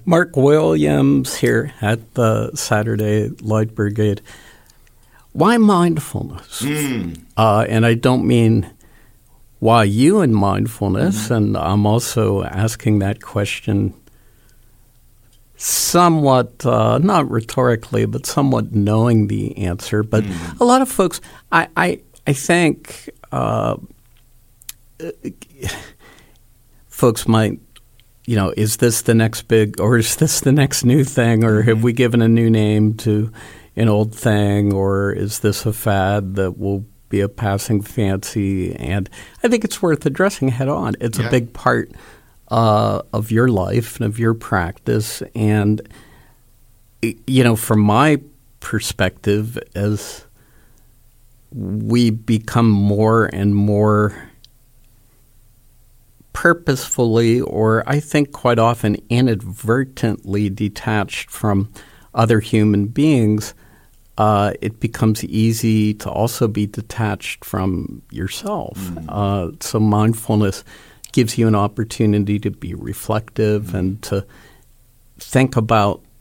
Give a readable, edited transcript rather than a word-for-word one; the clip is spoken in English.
Mark Williams here at the Saturday Light Brigade. Why mindfulness? And I don't mean why you in mindfulness, and I'm also asking that question somewhat, not rhetorically, but somewhat knowing the answer. But a lot of folks, I think folks might, is this the next big, or is this the next new thing, or have we given a new name to an old thing, or is this a fad that will be a passing fancy? And I think it's worth addressing head on. It's a big part of your life and of your practice. And, from my perspective, as we become more and more purposefully, or I think quite often inadvertently detached from other human beings, it becomes easy to also be detached from yourself. So mindfulness gives you an opportunity to be reflective and to think about